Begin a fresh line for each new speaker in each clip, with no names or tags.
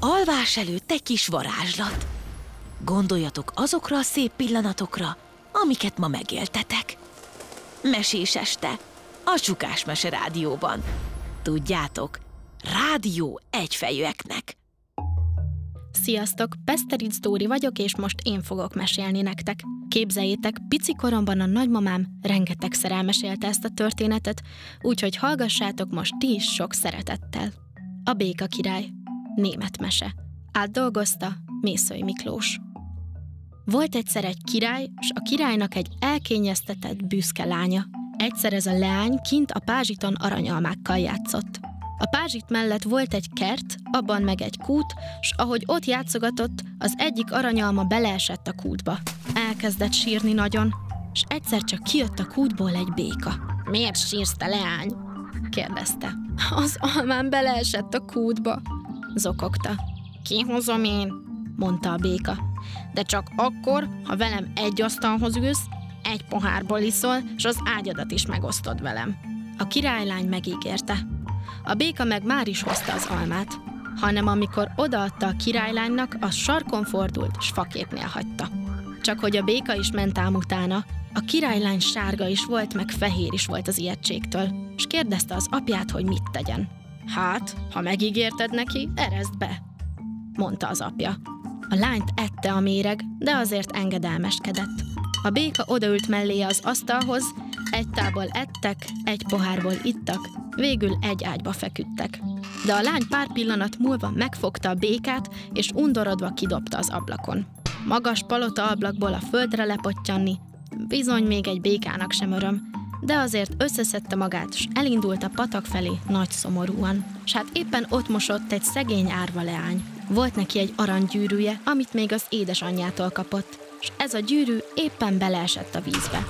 Alvás előtt egy kis varázslat. Gondoljatok azokra a szép pillanatokra, amiket ma megéltetek. Mesés este, a Csukás Mese Rádióban. Tudjátok, rádió egyfejűeknek.
Sziasztok, Peszteric Dóri vagyok, és most én fogok mesélni nektek. Képzeljétek, pici koromban a nagymamám rengetegszer elmesélte ezt a történetet, úgyhogy hallgassátok most ti is sok szeretettel. A Béka király. Német mese. Átdolgozta Mészöly Miklós. Volt egyszer egy király, s a királynak egy elkényeztetett, büszke lánya. Egyszer ez a leány kint a pázsiton aranyalmákkal játszott. A pázsit mellett volt egy kert, abban meg egy kút, s ahogy ott játszogatott, az egyik aranyalma beleesett a kútba. Elkezdett sírni nagyon, s egyszer csak kijött a kútból egy béka. "Miért sírsz, te leány?" kérdezte. "Az almám beleesett a kútba", zokogta. "Kihozom én", mondta a béka. "De csak akkor, ha velem egy asztalhoz ülsz, egy pohárból iszol, s az ágyadat is megosztod velem." A királylány megígérte. A béka meg már is hozta az almát, hanem amikor odaadta a királylánynak, az sarkon fordult, s faképnél hagyta. Csak hogy a béka is ment ám utána, a királylány sárga is volt, meg fehér is volt az ijegységtől, s kérdezte az apját, hogy mit tegyen. "Hát, ha megígérted neki, ereszd be", mondta az apja. A lányt ette a méreg, de azért engedelmeskedett. A béka odaült melléje az asztalhoz, egy tából ettek, egy pohárból ittak, végül egy ágyba feküdtek. De a lány pár pillanat múlva megfogta a békát, és undorodva kidobta az ablakon. Magas palota ablakból a földre lepottyanni, bizony még egy békának sem öröm, de azért összeszedte magát, s elindult a patak felé nagy szomorúan. S hát éppen ott mosott egy szegény árva leány. Volt neki egy aranygyűrűje, amit még az édesanyjától kapott, s ez a gyűrű éppen beleesett a vízbe.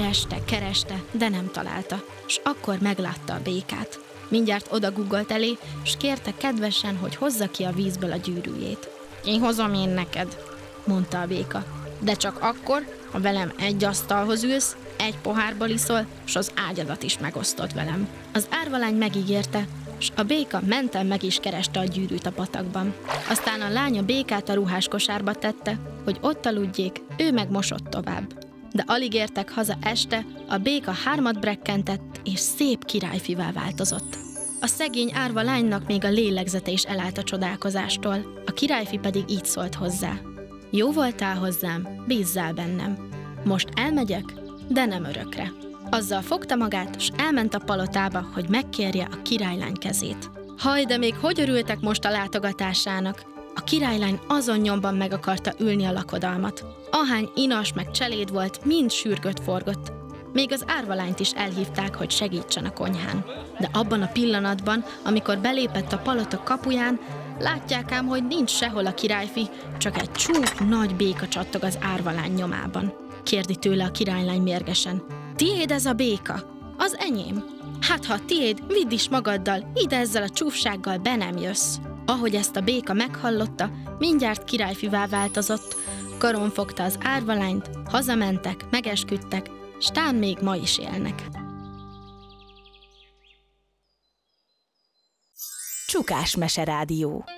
Kereste, de nem találta, s akkor meglátta a békát. Mindjárt odaguggolt elé, s kérte kedvesen, hogy hozza ki a vízből a gyűrűjét. "Kihozom én neked", mondta a béka, "de csak akkor, ha velem egy asztalhoz ülsz, egy pohárból iszol, s az ágyadat is megosztod velem." Az árvalány megígérte, s a béka menten meg is kereste a gyűrűt a patakban. Aztán a lány a békát a ruháskosárba tette, hogy ott aludjék, ő meg mosott tovább. De alig értek haza este, a béka hármat brekkentett, és szép királyfivá változott. A szegény árva lánynak még a lélegzete is elállt a csodálkozástól, a királyfi pedig így szólt hozzá. "Jó voltál hozzám, bízzál bennem. Most elmegyek, de nem örökre." Azzal fogta magát, s elment a palotába, hogy megkérje a királylány kezét. Haj, de még hogy örültek most a látogatásának! A királylány azon nyomban meg akarta ülni a lakodalmat. Ahány inas meg cseléd volt, mind sürgött-forgott. Még az árvalányt is elhívták, hogy segítsen a konyhán. De abban a pillanatban, amikor belépett a palota kapuján, látják ám, hogy nincs sehol a királyfi, csak egy csúf nagy béka csattog az árvalány nyomában. Kérdi tőle a királylány mérgesen. "Tiéd ez a béka?" "Az enyém." "Hát ha tiéd, vidd is magaddal, ide ezzel a csúfsággal be nem jössz." Ahogy ezt a béka meghallotta, mindjárt királyfivá változott, karon fogta az árvalányt, hazamentek, megesküdtek, s tán még ma is élnek.
Csukás Mese Rádió.